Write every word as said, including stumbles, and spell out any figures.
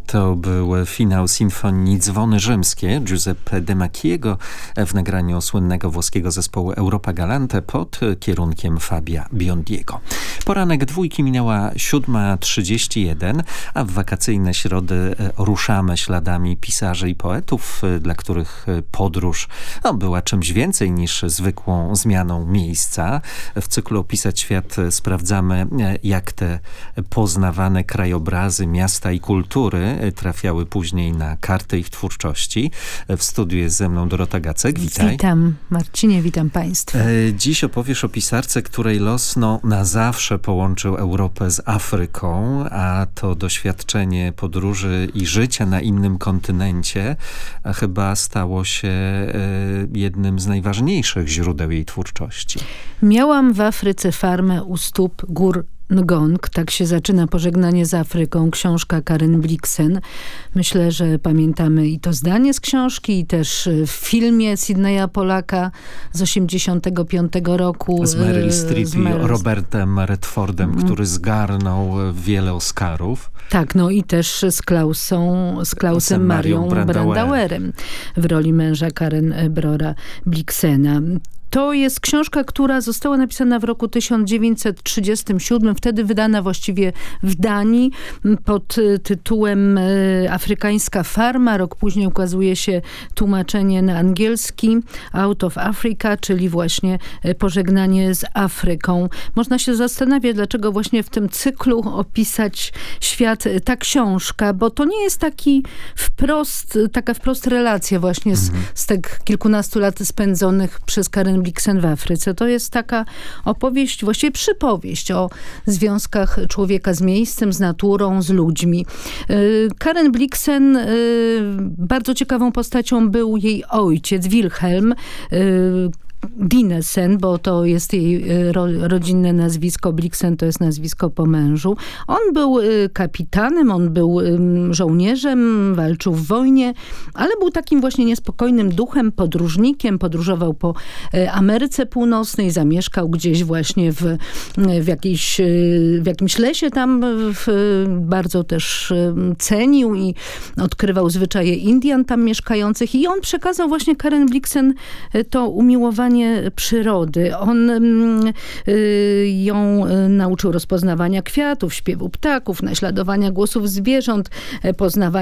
To był finał Sinfonii Dzwony Rzymskie Giuseppe De Macchiego w nagraniu słynnego włoskiego zespołu Europa Galante pod kierunkiem Fabia Biondiego. Poranek dwójki minęła siódma trzydzieści jeden, a w wakacyjne środy ruszamy śladami pisarzy i poetów, dla których podróż no, była czymś więcej niż zwykłą zmianą miejsca. W cyklu Opisać Świat sprawdzamy, jak te poznawane krajobrazy, miasta i kultury trafiały później na kartę ich twórczości. W studiu jest ze mną Dorota Gacek. Witaj. Witam Marcinie, witam Państwa. Dziś opowiesz o pisarce, której los no, na zawsze połączył Europę z Afryką, a to doświadczenie podróży i życia na innym kontynencie a chyba stało się jednym z najważniejszych źródeł jej twórczości. Miałam w Afryce farmę u stóp gór Ngong. Tak się zaczyna Pożegnanie z Afryką, książka Karen Blixen. Myślę, że pamiętamy i to zdanie z książki, i też w filmie Sydneya Pollacka z osiemdziesiątego piątego roku. Z Meryl Streep i Meryl... Robertem Redfordem, Mm. który zgarnął wiele Oscarów. Tak, no i też z Klausą, z Klausem Marią Brandauerem w roli męża Karen Brora Blixena. To jest książka, która została napisana w roku tysiąc dziewięćset trzydziestym siódmym, wtedy wydana właściwie w Danii pod tytułem Afrykańska farma. Rok później ukazuje się tłumaczenie na angielski Out of Africa, czyli właśnie Pożegnanie z Afryką. Można się zastanawiać, dlaczego właśnie w tym cyklu Opisać Świat ta książka, bo to nie jest taki wprost, taka wprost relacja właśnie z, mhm. z tych kilkunastu lat spędzonych przez Karen Blixen w Afryce. To jest taka opowieść, właściwie przypowieść o związkach człowieka z miejscem, z naturą, z ludźmi. Karen Blixen, bardzo ciekawą postacią był jej ojciec, Wilhelm Dinesen, bo to jest jej ro, rodzinne nazwisko. Blixen to jest nazwisko po mężu. On był kapitanem, on był żołnierzem, walczył w wojnie, ale był takim właśnie niespokojnym duchem, podróżnikiem. Podróżował po Ameryce Północnej, zamieszkał gdzieś właśnie w, w, jakiejś, w jakimś lesie tam. W, bardzo też cenił i odkrywał zwyczaje Indian tam mieszkających i on przekazał właśnie Karen Blixen to umiłowanie przyrody. On y, ją nauczył rozpoznawania kwiatów, śpiewu ptaków, naśladowania głosów zwierząt, poznawania